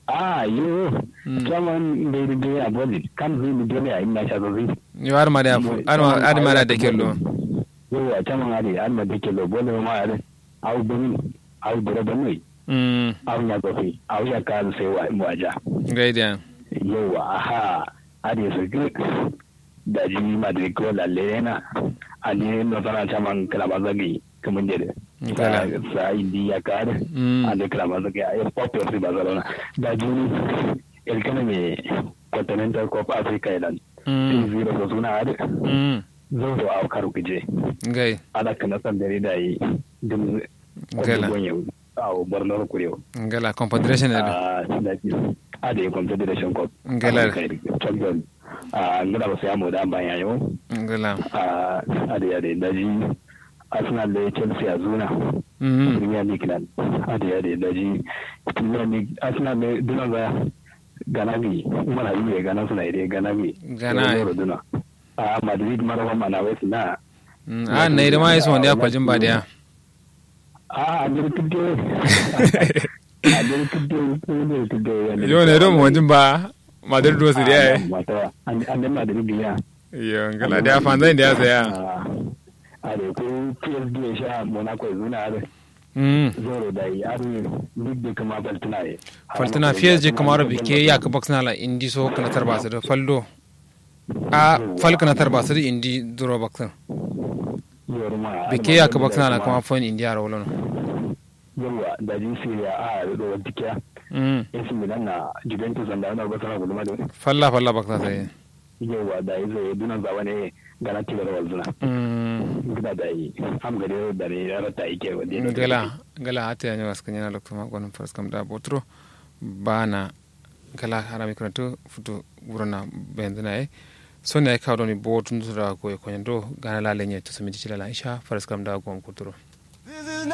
yo chaman da ya boli kan zai mu dole a ina sha zai yo har ma da har ma da kello yo a chaman ari har ma da kello bole ma ari au bani au bura bani au nya gofi au ya kan sai wa mu aja gaida yo aha ari su da ji ma da ko lalle na ani no sana chaman kala bazagi kamun jere sa india kar ande kala bazagi ay pop fi Barcelona da ji el kaname continental cup africa ilan 0 ko suna ade zo a karu kije gai ala kana san dare da yi dum gala au borno kuriyo gala confederation ade confederation cup gala champion ngada ba sai mu da ban yayo gala ade daji Arsenal da Chelsea a zuna Premier League nan ade daji Premier League Arsenal da dunan ga ganabi umar habibu gana suna ide ganabi gana Madrid mara mana wai suna na ida ma yaso wanda ya kwaljin ba da ya yo ne rom wajen ba Madrid do su da ya an da Madrid ya yo ngala da fan zai da ya saya are ko PSG ya sha Monaco zuna are zoro da yi are duk da kuma Faltuna PSG kamar bike ya ka boxna la indi so kana tarba su da faldo falkana tarba su da indi duro boxin bike ya ka boxna la kuma fon indi ara wala yawa da ji Serie A do wadikiya AC Milan na Juventus da na ba sana guduma da falla boxna sai yawa da yi zai dunan zawa ne gana tilar walzuna gida da yi am gade da ne ya rata yake wanda gala hata yanyu waskan yana lokto magonin farskam da botro bana gala harami kranto futo burana bendina so ne ka doni botun da ko ko nyando gana la lenye to sumi ci la isha farskam da gom kuturo